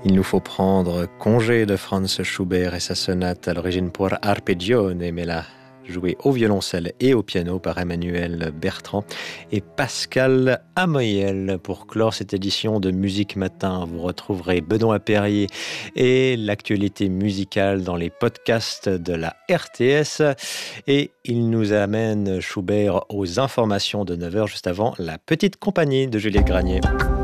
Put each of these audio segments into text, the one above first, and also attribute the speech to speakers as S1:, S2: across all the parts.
S1: Il nous faut prendre congé de Franz Schubert et sa sonate à l'origine pour Arpeggione, mais là, jouée au violoncelle et au piano par Emmanuel Bertrand et Pascal Amoyel. Pour clore cette édition de Musique Matin, vous retrouverez Benoît Perrier et l'actualité musicale dans les podcasts de la RTS. Et il nous amène Schubert aux informations de 9h, juste avant la petite compagnie de Juliette Granier.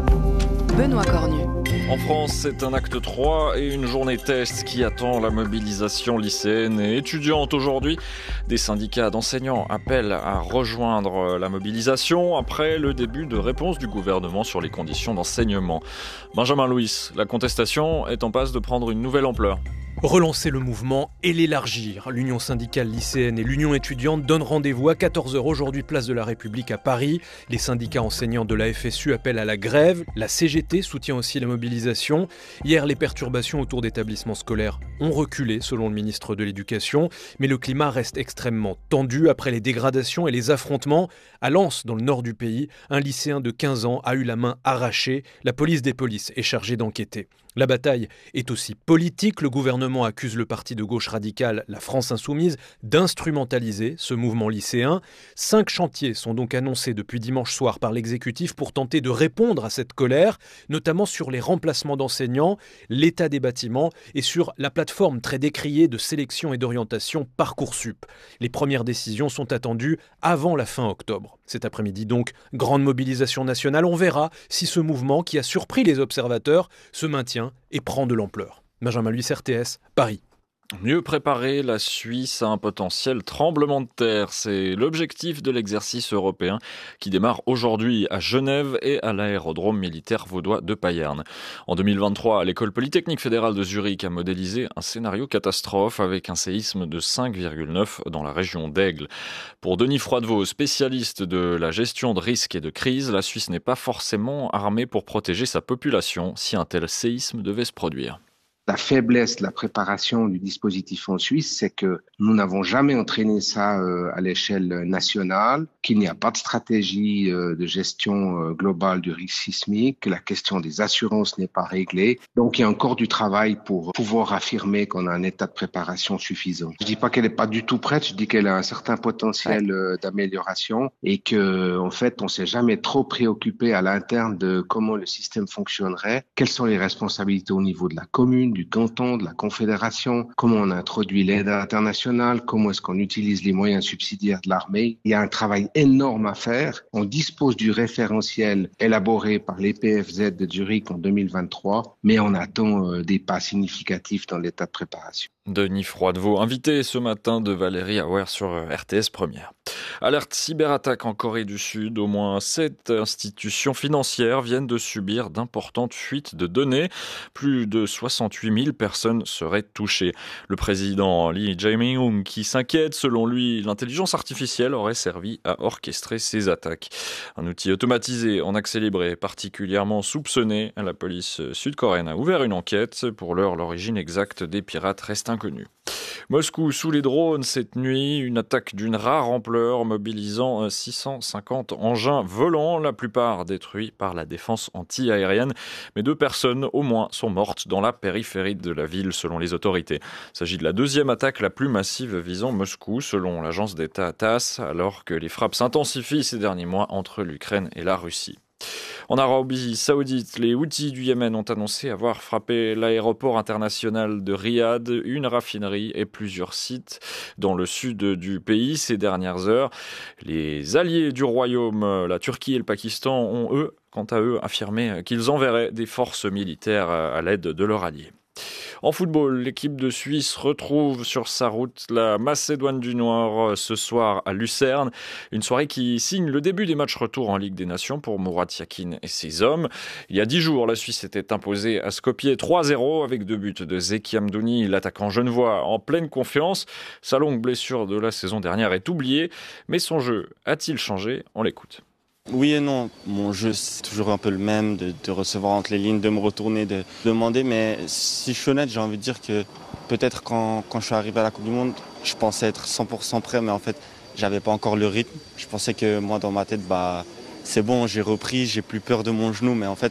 S2: Benoît Cornu.
S3: En France, c'est un acte 3 et une journée test qui attend la mobilisation lycéenne et étudiante aujourd'hui. Des syndicats d'enseignants appellent à rejoindre la mobilisation après le début de réponse du gouvernement sur les conditions d'enseignement. Benjamin Louis, la contestation est en passe de prendre une nouvelle ampleur.
S4: Relancer le mouvement et l'élargir. L'Union syndicale lycéenne et l'Union étudiante donnent rendez-vous à 14h aujourd'hui, place de la République à Paris. Les syndicats enseignants de la FSU appellent à la grève. La CGT soutient aussi la mobilisation. Hier, les perturbations autour d'établissements scolaires ont reculé, selon le ministre de l'Éducation. Mais le climat reste extrêmement tendu après les dégradations et les affrontements. À Lens, dans le nord du pays, un lycéen de 15 ans a eu la main arrachée. La police des polices est chargée d'enquêter. La bataille est aussi politique. Le gouvernement accuse le parti de gauche radicale, la France Insoumise, d'instrumentaliser ce mouvement lycéen. 5 chantiers sont donc annoncés depuis dimanche soir par l'exécutif pour tenter de répondre à cette colère, notamment sur les remplacements d'enseignants, l'état des bâtiments et sur la plateforme très décriée de sélection et d'orientation Parcoursup. Les premières décisions sont attendues avant la fin octobre. Cet après-midi donc, grande mobilisation nationale. On verra si ce mouvement, qui a surpris les observateurs, se maintient et prend de l'ampleur. Benjamin Louis, RTS, Paris.
S3: Mieux préparer la Suisse à un potentiel tremblement de terre, c'est l'objectif de l'exercice européen qui démarre aujourd'hui à Genève et à l'aérodrome militaire vaudois de Payerne. En 2023, l'école polytechnique fédérale de Zurich a modélisé un scénario catastrophe avec un séisme de 5,9 dans la région d'Aigle. Pour Denis Froidevaux, spécialiste de la gestion de risques et de crise, la Suisse n'est pas forcément armée pour protéger sa population si un tel séisme devait se produire.
S5: La faiblesse de la préparation du dispositif en Suisse, c'est que nous n'avons jamais entraîné ça à l'échelle nationale, qu'il n'y a pas de stratégie de gestion globale du risque sismique, que la question des assurances n'est pas réglée. Donc il y a encore du travail pour pouvoir affirmer qu'on a un état de préparation suffisant. Je dis pas qu'elle n'est pas du tout prête, je dis qu'elle a un certain potentiel d'amélioration et que en fait on s'est jamais trop préoccupé à l'interne de comment le système fonctionnerait, quelles sont les responsabilités au niveau de la commune, du canton, de la confédération, comment on introduit l'aide internationale, comment est-ce qu'on utilise les moyens subsidiaires de l'armée. Il y a un travail énorme à faire. On dispose du référentiel élaboré par l'EPFZ de Zurich en 2023, mais on attend des pas significatifs dans l'état de préparation.
S3: Denis Froidevaux, invité ce matin de Valérie Auer sur RTS Première. Alerte cyberattaque en Corée du Sud. Au moins 7 institutions financières viennent de subir d'importantes fuites de données. Plus de 68 000 personnes seraient touchées. Le président Lee Jae-myung qui s'inquiète, selon lui, l'intelligence artificielle aurait servi à orchestrer ces attaques. Un outil automatisé en accès libre est particulièrement soupçonné. La police sud-coréenne a ouvert une enquête. Pour l'heure, l'origine exacte des pirates reste inconnue. Moscou sous les drones cette nuit, une attaque d'une rare ampleur mobilisant 650 engins volants, la plupart détruits par la défense anti-aérienne. Mais 2 personnes au moins sont mortes dans la périphérie de la ville selon les autorités. Il s'agit de la 2e attaque la plus massive visant Moscou selon l'agence d'État TASS, alors que les frappes s'intensifient ces derniers mois entre l'Ukraine et la Russie. En Arabie Saoudite, les Houthis du Yémen ont annoncé avoir frappé l'aéroport international de Riyad, une raffinerie et plusieurs sites dans le sud du pays ces dernières heures. Les alliés du royaume, la Turquie et le Pakistan, ont quant à eux affirmé qu'ils enverraient des forces militaires à l'aide de leurs alliés. En football, l'équipe de Suisse retrouve sur sa route la Macédoine du Nord ce soir à Lucerne. Une soirée qui signe le début des matchs retour en Ligue des Nations pour Murat Yakin et ses hommes. Il y a 10 jours, la Suisse était imposée à Skopje 3-0 avec 2 buts de Zeki Hamdouni, l'attaquant genevois en pleine confiance. Sa longue blessure de la saison dernière est oubliée, mais son jeu a-t-il changé? On l'écoute.
S6: Oui et non. Mon jeu, c'est toujours un peu le même, de recevoir entre les lignes, de me retourner, de demander. Mais si je suis honnête, j'ai envie de dire que peut-être quand je suis arrivé à la Coupe du Monde, je pensais être 100% prêt, mais en fait, j'avais pas encore le rythme. Je pensais que moi, dans ma tête, c'est bon, j'ai repris, j'ai plus peur de mon genou. Mais en fait,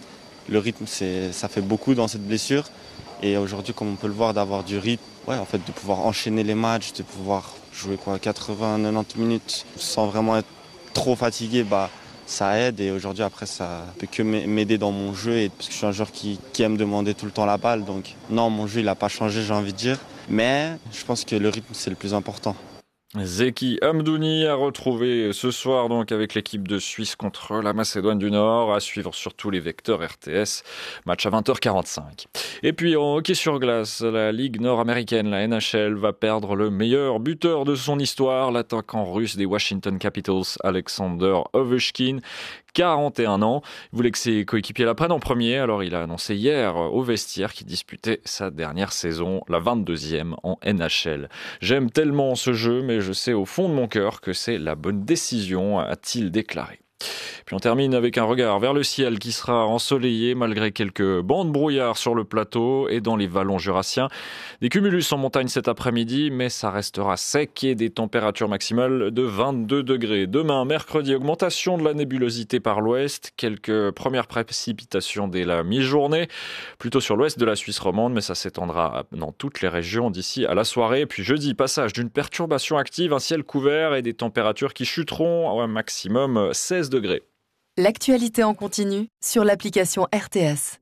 S6: le rythme, ça fait beaucoup dans cette blessure. Et aujourd'hui, comme on peut le voir, d'avoir du rythme, en fait, de pouvoir enchaîner les matchs, de pouvoir jouer 80-90 minutes sans vraiment être trop fatigué, ça aide. Et aujourd'hui, après, ça peut que m'aider dans mon jeu, parce que je suis un joueur qui aime demander tout le temps la balle. Donc non, mon jeu, il n'a pas changé, j'ai envie de dire. Mais je pense que le rythme, c'est le plus important.
S3: Zeki Hamdouni a retrouvé ce soir donc avec l'équipe de Suisse contre la Macédoine du Nord, à suivre sur tous les vecteurs RTS, match à 20h45. Et puis en hockey sur glace, la Ligue nord-américaine, la NHL, va perdre le meilleur buteur de son histoire, l'attaquant russe des Washington Capitals, Alexander Ovechkin, 41 ans. Il voulait que ses coéquipiers la prennent en premier, alors il a annoncé hier au vestiaire qu'il disputait sa dernière saison, la 22e en NHL. « J'aime tellement ce jeu, mais je sais au fond de mon cœur que c'est la bonne décision », a-t-il déclaré. Puis on termine avec un regard vers le ciel qui sera ensoleillé malgré quelques bancs de brouillard sur le plateau et dans les vallons jurassiens. Des cumulus en montagne cet après-midi, mais ça restera sec et des températures maximales de 22 degrés. Demain, mercredi, augmentation de la nébulosité par l'ouest. Quelques premières précipitations dès la mi-journée, plutôt sur l'ouest de la Suisse romande, mais ça s'étendra dans toutes les régions d'ici à la soirée. Puis jeudi, passage d'une perturbation active, un ciel couvert et des températures qui chuteront à un maximum 16 degrés.
S2: L'actualité en continu sur l'application RTS.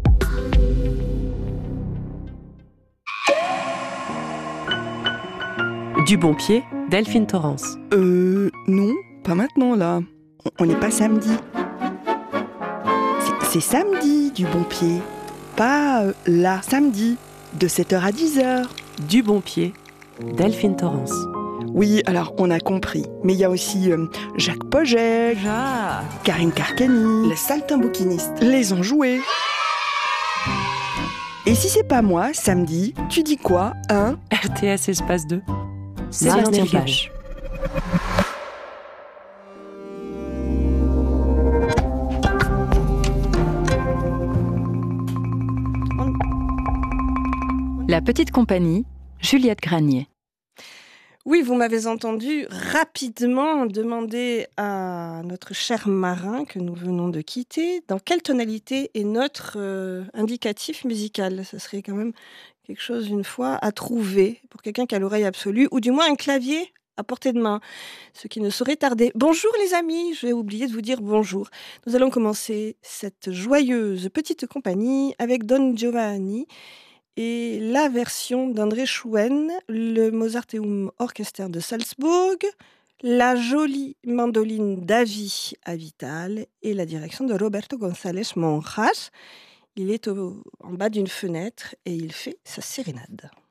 S7: Du bon pied, Delphine Torrance.
S8: Non, pas maintenant là. On n'est pas samedi. C'est samedi, du bon pied. Pas là, samedi, de 7h à 10h.
S7: Du bon pied, Delphine Torrance.
S8: Oui, alors on a compris. Mais il y a aussi Jacques Pogel, Karine Karkani, les saltimbanquinistes, les enjoués. Et si c'est pas moi, samedi, tu dis quoi, hein?
S7: RTS Espace 2.
S2: Sébastien Page. La petite compagnie, Juliette Granier.
S9: Oui, vous m'avez entendu rapidement demander à notre cher marin que nous venons de quitter dans quelle tonalité est notre indicatif musical. Ce serait quand même quelque chose une fois à trouver pour quelqu'un qui a l'oreille absolue, ou du moins un clavier à portée de main, ce qui ne saurait tarder. Bonjour les amis, j'ai oublié de vous dire bonjour. Nous allons commencer cette joyeuse petite compagnie avec Don Giovanni et la version d'André Schouen, le Mozarteum Orchester de Salzbourg, la jolie mandoline d'Avi Avital et la direction de Roberto González Monjas. Il est en bas d'une fenêtre et il fait sa sérénade.